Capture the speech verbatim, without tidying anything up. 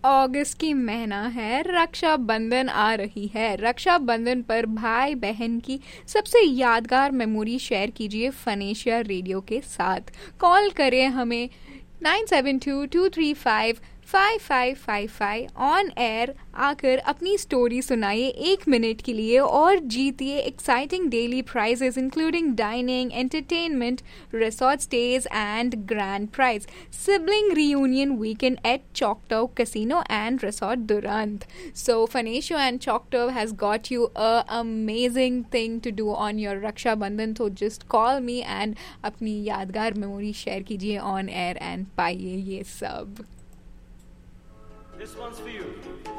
अगस्त की महीना है, रक्षाबंधन आ रही है। रक्षाबंधन पर भाई बहन की सबसे यादगार मेमोरी शेयर कीजिए फनेशिया रेडियो के साथ। कॉल करें हमें nine seven to to three five five five five five. On air आकर अपनी स्टोरी सुनाइए एक मिनट के लिए और जीतिए exciting daily prices including dining, entertainment, resort stage and grand prize, sibling reunion weekend at Choctaw Casino and Resort Durant. So Phanesio and Choctaw has got you a amazing thing to do on your Raksha Bandhan. So just call me and अपनी यादगार memory share कीजिए on air and पाइए ये सब। This one's for you.